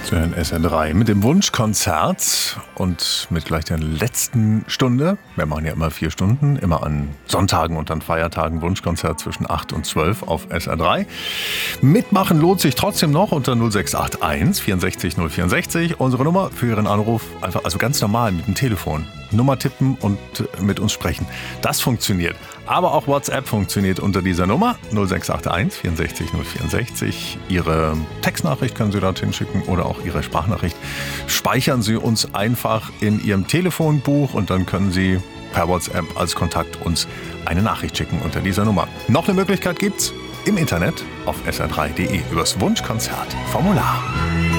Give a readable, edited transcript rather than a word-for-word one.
zu Herrn SR3 mit dem Wunschkonzert und mit gleich der letzten Stunde. Wir machen ja immer 4 Stunden, immer an Sonntagen und an Feiertagen Wunschkonzert zwischen 8 und 12 auf SR3. Mitmachen lohnt sich trotzdem noch unter 0681 64 064. Unsere Nummer für Ihren Anruf einfach, also ganz normal mit dem Telefon. Nummer tippen und mit uns sprechen. Das funktioniert. Aber auch WhatsApp funktioniert unter dieser Nummer 0681 64 064. Ihre Textnachricht können Sie dorthin schicken oder auch Ihre Sprachnachricht. Speichern Sie uns einfach in Ihrem Telefonbuch und dann können Sie per WhatsApp als Kontakt uns eine Nachricht schicken unter dieser Nummer. Noch eine Möglichkeit gibt's im Internet auf sr3.de übers Wunschkonzert-Formular.